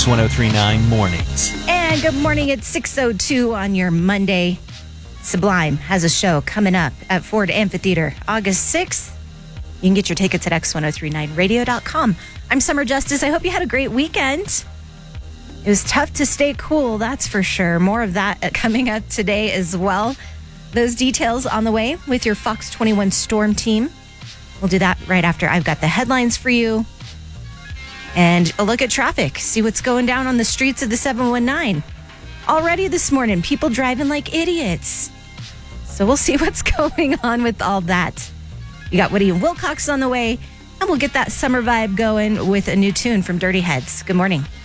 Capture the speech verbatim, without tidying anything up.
X one oh three point nine Mornings. And good morning. It's six oh two on your Monday. Sublime has a show coming up at Ford Amphitheater August sixth. You can get your tickets at X ten thirty-nine radio dot com. I'm Summer Justice. I hope you had a great weekend. It was tough to stay cool, that's for sure. More of that coming up today as well. Those details on the way with your Fox twenty-one Storm team. We'll do that right after I've got the headlines for you. And a look at traffic. See what's going down on the streets of the seven one nine. Already this morning, people driving like idiots. So we'll see what's going on with all that. You got Woody and Wilcox on the way, and we'll get that summer vibe going with a new tune from Dirty Heads. Good morning.